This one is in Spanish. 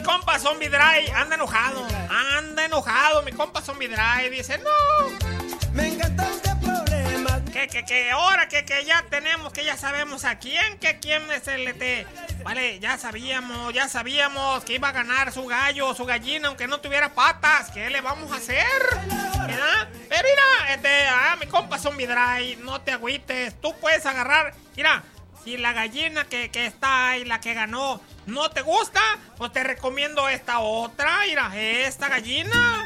compa Zombie Dry anda enojado, mi compa Zombie Dry, dice, no. Me encantan de problemas. Que ahora que ya tenemos, que ya sabemos a quién es el Vale, ya sabíamos que iba a ganar su gallo, su gallina, aunque no tuviera patas. ¿Qué le vamos a hacer? ¿Verdad? Pero mira, mi compa Zombie Dry, no te agüites, tú puedes agarrar, mira, si la gallina que está ahí, la que ganó, no te gusta, pues te recomiendo esta otra, mira, esta gallina